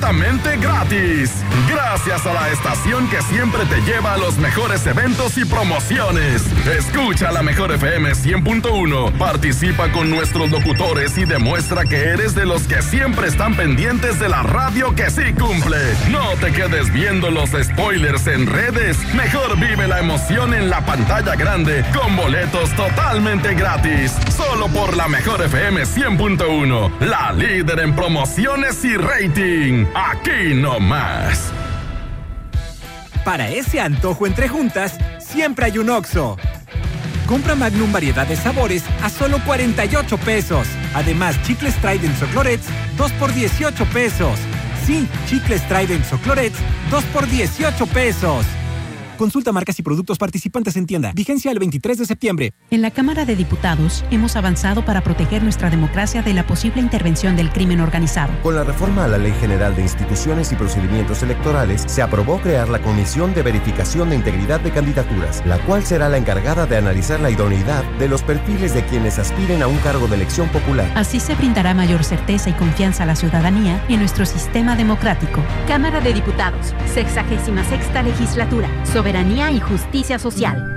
completamente gratis. Gracias a la estación que siempre te lleva a los mejores eventos y promociones. Escucha la Mejor FM 100.1. Participa con nuestros locutores y demuestra que eres de los que siempre están pendientes de la radio que sí cumple. No te quedes viendo los spoilers en redes. Mejor vive la emoción en la pantalla grande con boletos totalmente gratis. Solo por la Mejor FM 100.1. La líder en promociones y rating. Aquí nomás. Para ese antojo entre juntas, siempre hay un Oxxo. Compra Magnum variedad de sabores a solo 48 pesos. Además, chicles Trident o Clorets, 2 por 18 pesos. Sí, chicles Trident o Clorets, 2 por 18 pesos. Consulta marcas y productos participantes en tienda. Vigencia el 23 de septiembre. En la Cámara de Diputados hemos avanzado para proteger nuestra democracia de la posible intervención del crimen organizado. Con la reforma a la Ley General de Instituciones y Procedimientos Electorales, se aprobó crear la Comisión de Verificación de Integridad de Candidaturas, la cual será la encargada de analizar la idoneidad de los perfiles de quienes aspiren a un cargo de elección popular. Así se brindará mayor certeza y confianza a la ciudadanía en nuestro sistema democrático. Cámara de Diputados, 66ª Legislatura. Soberanía y justicia social.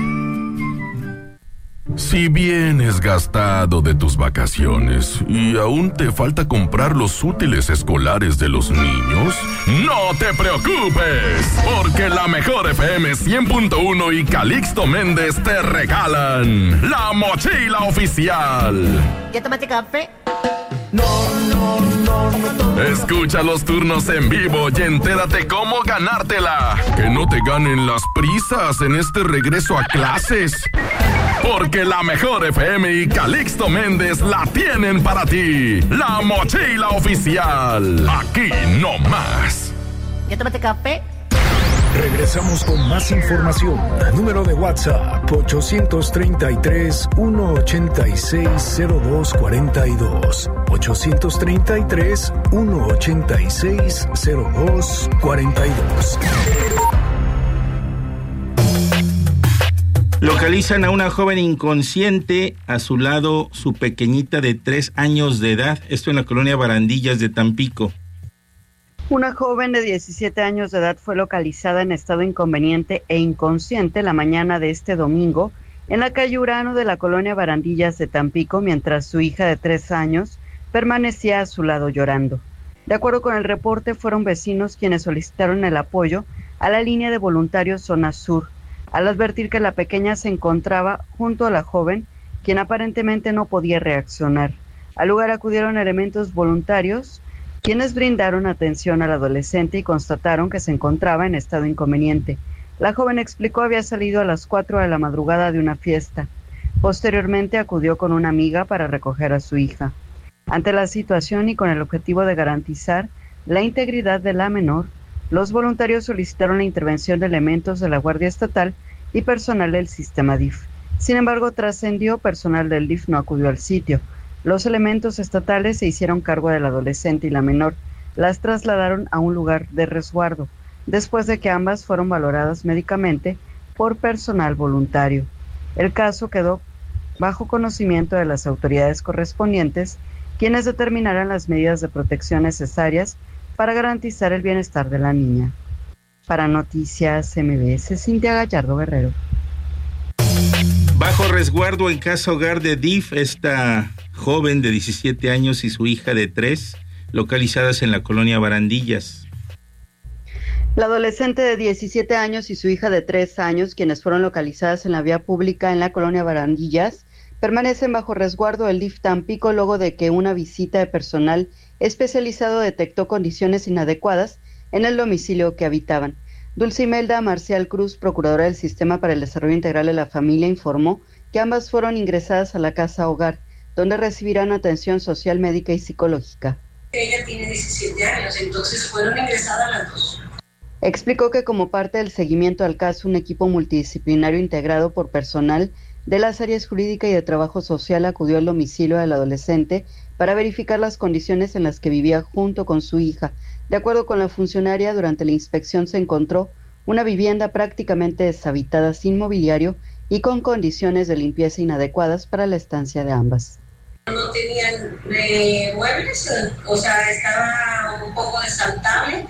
Si vienes gastado de tus vacaciones y aún te falta comprar los útiles escolares de los niños, no te preocupes, porque la Mejor FM 100.1 y Calixto Méndez te regalan la mochila oficial. ¿Ya tomaste café? No. Escucha los turnos en vivo y entérate cómo ganártela. Que no te ganen las prisas en este regreso a clases. Porque la Mejor FM y Calixto Méndez la tienen para ti. La mochila oficial. Aquí no más. ¿Ya tomaste café? Regresamos con más información. Número de WhatsApp 833-186-0242. 833-186-0242. Localizan a una joven inconsciente, a su lado su pequeñita de 3 años de edad, esto en la colonia Barandillas de Tampico. Una joven de 17 años de edad fue localizada en estado inconveniente e inconsciente la mañana de este domingo en la calle Urano de la colonia Barandillas de Tampico, mientras su hija de 3 años permanecía a su lado llorando. De acuerdo con el reporte, fueron vecinos quienes solicitaron el apoyo a la línea de voluntarios Zona Sur, al advertir que la pequeña se encontraba junto a la joven, quien aparentemente no podía reaccionar. Al lugar acudieron elementos voluntarios, quienes brindaron atención al adolescente y constataron que se encontraba en estado inconveniente. La joven explicó había salido a las 4 de la madrugada de una fiesta. Posteriormente acudió con una amiga para recoger a su hija. Ante la situación y con el objetivo de garantizar la integridad de la menor, los voluntarios solicitaron la intervención de elementos de la Guardia Estatal y personal del sistema DIF. Sin embargo, trascendió, personal del DIF no acudió al sitio. Los elementos estatales se hicieron cargo del adolescente y la menor. Las trasladaron a un lugar de resguardo, después de que ambas fueron valoradas médicamente por personal voluntario. El caso quedó bajo conocimiento de las autoridades correspondientes, quienes determinarán las medidas de protección necesarias para garantizar el bienestar de la niña. Para Noticias MBS, Cintia Gallardo Guerrero. Bajo resguardo en casa hogar de DIF, esta joven de 17 años y su hija de 3, localizadas en la colonia Barandillas. La adolescente de 17 años y su hija de 3 años, quienes fueron localizadas en la vía pública en la colonia Barandillas, permanecen bajo resguardo del DIF Tampico luego de que una visita de personal especializado detectó condiciones inadecuadas en el domicilio que habitaban. Dulce Imelda Marcial Cruz, procuradora del Sistema para el Desarrollo Integral de la Familia, informó que ambas fueron ingresadas a la casa hogar, donde recibirán atención social, médica y psicológica. Ella tiene 17 años, entonces fueron ingresadas las dos. Explicó que como parte del seguimiento al caso, un equipo multidisciplinario integrado por personal de las áreas jurídica y de trabajo social acudió al domicilio del adolescente para verificar las condiciones en las que vivía junto con su hija. De acuerdo con la funcionaria, durante la inspección se encontró una vivienda prácticamente deshabitada, sin mobiliario y con condiciones de limpieza inadecuadas para la estancia de ambas. No tenían muebles, o sea, estaba un poco desaltable,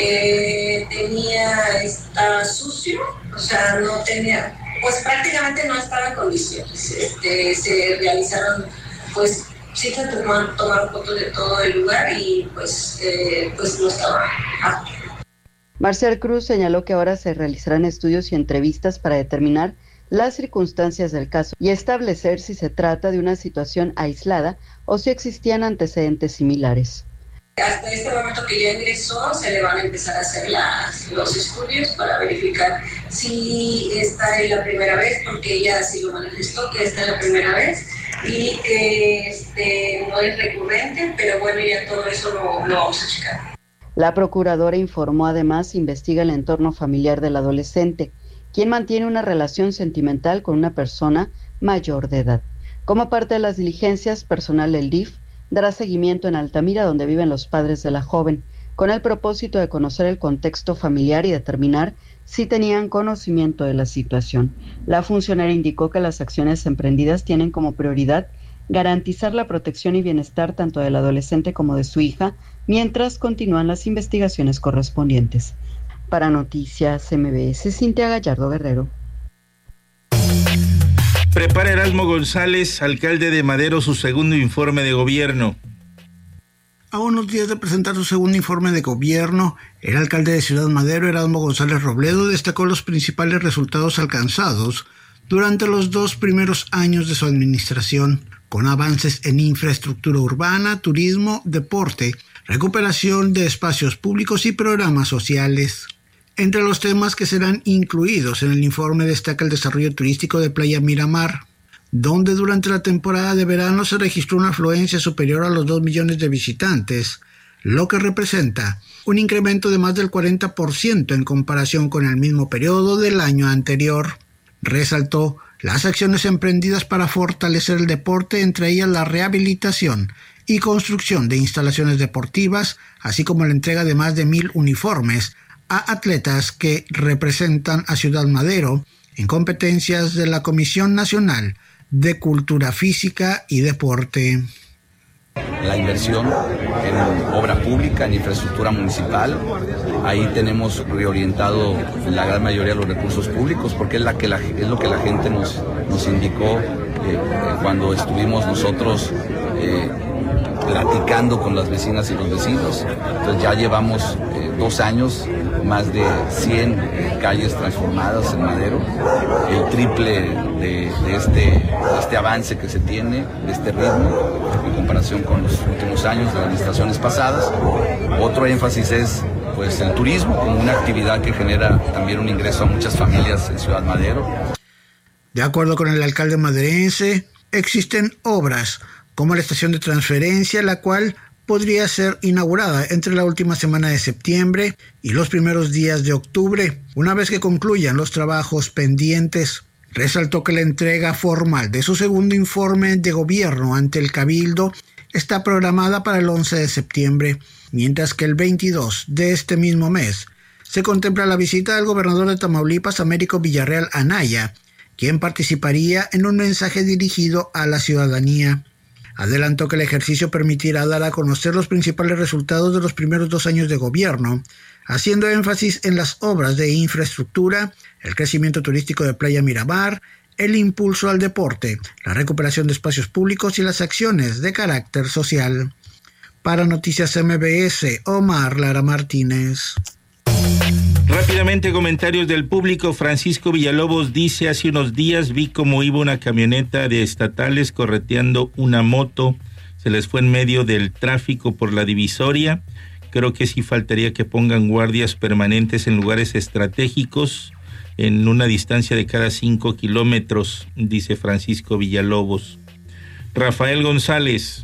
estaba sucio, o sea, no tenía, pues prácticamente no estaba en condiciones. Se realizaron, pues sí se tomaron fotos de todo el lugar y pues no estaba apto. Marcial Cruz señaló que ahora se realizarán estudios y entrevistas para determinar las circunstancias del caso y establecer si se trata de una situación aislada o si existían antecedentes similares. Hasta este momento que ya ingresó, se le van a empezar a hacer los estudios para verificar si esta es la primera vez, porque ella sí lo manifestó que esta es la primera vez y que no es recurrente, pero bueno, ya todo eso lo vamos a checar. La procuradora informó además investiga el entorno familiar del adolescente, quien mantiene una relación sentimental con una persona mayor de edad. Como parte de las diligencias, personal del DIF dará seguimiento en Altamira, donde viven los padres de la joven, con el propósito de conocer el contexto familiar y determinar si tenían conocimiento de la situación. La funcionaria indicó que las acciones emprendidas tienen como prioridad garantizar la protección y bienestar tanto del adolescente como de su hija, mientras continúan las investigaciones correspondientes. Para Noticias MBS, Cintia Gallardo Guerrero. Prepara Erasmo González, alcalde de Madero, su segundo informe de gobierno. A unos días de presentar su segundo informe de gobierno, el alcalde de Ciudad Madero, Erasmo González Robledo, destacó los principales resultados alcanzados durante los 2 primeros años de su administración, con avances en infraestructura urbana, turismo, deporte, recuperación de espacios públicos y programas sociales. Entre los temas que serán incluidos en el informe destaca el desarrollo turístico de Playa Miramar, donde durante la temporada de verano se registró una afluencia superior a los 2 millones de visitantes, lo que representa un incremento de más del 40% en comparación con el mismo periodo del año anterior. Resaltó las acciones emprendidas para fortalecer el deporte, entre ellas la rehabilitación y construcción de instalaciones deportivas, así como la entrega de más de 1,000 uniformes a atletas que representan a Ciudad Madero en competencias de la Comisión Nacional de Cultura Física y Deporte. La inversión en obra pública, en infraestructura municipal, ahí tenemos reorientado la gran mayoría de los recursos públicos, porque es lo que la gente nos indicó cuando estuvimos nosotros platicando con las vecinas y los vecinos. Entonces ya llevamos 2 años, más de 100 calles transformadas en Madero, el triple de este avance que se tiene, de este ritmo, en comparación con los últimos años de las administraciones pasadas. Otro énfasis es pues el turismo como una actividad que genera también un ingreso a muchas familias en Ciudad Madero. De acuerdo con el alcalde maderense, existen obras como la estación de transferencia, la cual podría ser inaugurada entre la última semana de septiembre y los primeros días de octubre, una vez que concluyan los trabajos pendientes. Resaltó que la entrega formal de su segundo informe de gobierno ante el Cabildo está programada para el 11 de septiembre, mientras que el 22 de este mismo mes se contempla la visita del gobernador de Tamaulipas, Américo Villarreal Anaya, quien participaría en un mensaje dirigido a la ciudadanía. Adelantó que el ejercicio permitirá dar a conocer los principales resultados de los primeros 2 años de gobierno, haciendo énfasis en las obras de infraestructura, el crecimiento turístico de Playa Miramar, el impulso al deporte, la recuperación de espacios públicos y las acciones de carácter social. Para Noticias MBS, Omar Lara Martínez. Rápidamente, comentarios del público. Francisco Villalobos dice: hace unos días vi cómo iba una camioneta de estatales correteando una moto, se les fue en medio del tráfico por la divisoria. Creo que sí faltaría que pongan guardias permanentes en lugares estratégicos en una distancia de cada 5 kilómetros, dice Francisco Villalobos. Rafael González.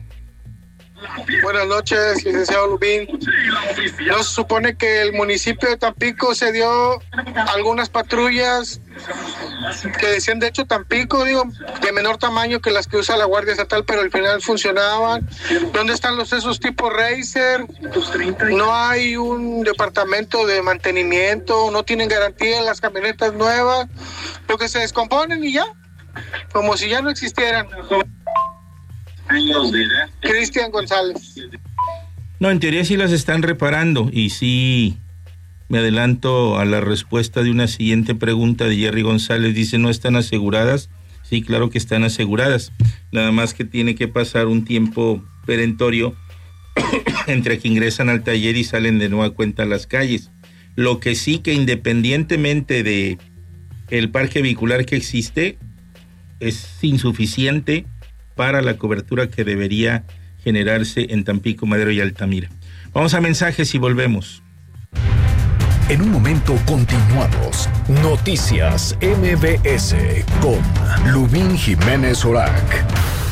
Buenas noches, licenciado Lubín. ¿No se supone que el municipio de Tampico se dio algunas patrullas que decían, de hecho, Tampico, de menor tamaño que las que usa la Guardia Estatal, pero al final funcionaban? ¿Dónde están esos tipos Racer? No hay un departamento de mantenimiento, no tienen garantía en las camionetas nuevas, porque se descomponen y ya, como si ya no existieran. Cristian González. No, en teoría sí las están reparando y sí me adelanto a la respuesta de una siguiente pregunta de Jerry González. Dice, ¿no están aseguradas? Sí, claro que están aseguradas. Nada más que tiene que pasar un tiempo perentorio entre que ingresan al taller y salen de nueva cuenta a las calles. Lo que sí que independientemente de el parque vehicular que existe, es insuficiente para la cobertura que debería generarse en Tampico, Madero y Altamira. Vamos a mensajes y volvemos. En un momento continuamos. Noticias MBS con Lubín Jiménez Orac.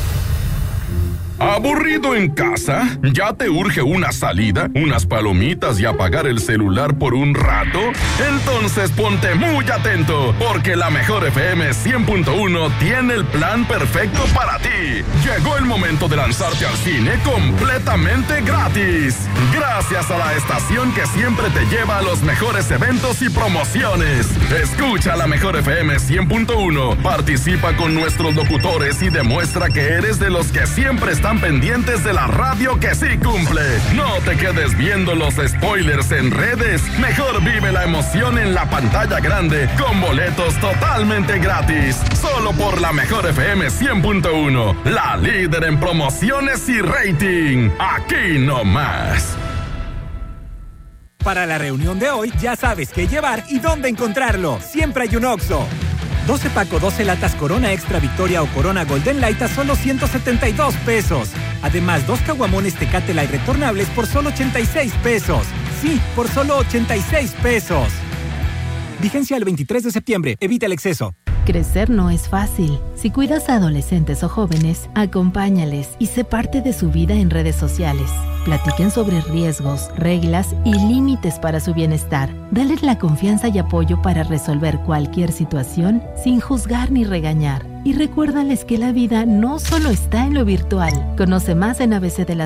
¿Aburrido en casa? ¿Ya te urge una salida, unas palomitas y apagar el celular por un rato? Entonces ponte muy atento, porque la Mejor FM 100.1 tiene el plan perfecto para ti. Llegó el momento de lanzarte al cine completamente gratis. Gracias a la estación que siempre te lleva a los mejores eventos y promociones. Escucha la Mejor FM 100.1, participa con nuestros locutores y demuestra que eres de los que siempre están pendientes de la radio que sí cumple. No te quedes viendo los spoilers en redes. Mejor vive la emoción en la pantalla grande con boletos totalmente gratis. Solo por la Mejor FM 100.1, la líder en promociones y rating. Aquí nomás. Para la reunión de hoy ya sabes qué llevar y dónde encontrarlo. Siempre hay un Oxxo. 12 pack o 12 latas Corona Extra Victoria o Corona Golden Light a solo 172 pesos. Además, 2 caguamones Tecate Light retornables por solo 86 pesos. Sí, por solo 86 pesos. Vigencia el 23 de septiembre. Evita el exceso. Crecer no es fácil. Si cuidas a adolescentes o jóvenes, acompáñales y sé parte de su vida en redes sociales. Platiquen sobre riesgos, reglas y límites para su bienestar. Dale la confianza y apoyo para resolver cualquier situación sin juzgar ni regañar. Y recuérdales que la vida no solo está en lo virtual. Conoce más en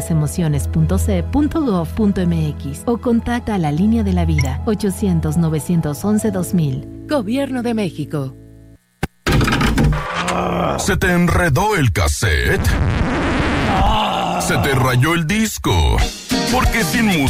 abcdelasemociones.ce.gov.mx o contacta a la Línea de la Vida 800-911-2000. Gobierno de México. ¿Se te enredó el cassette? ¿Se te rayó el disco? Porque sin música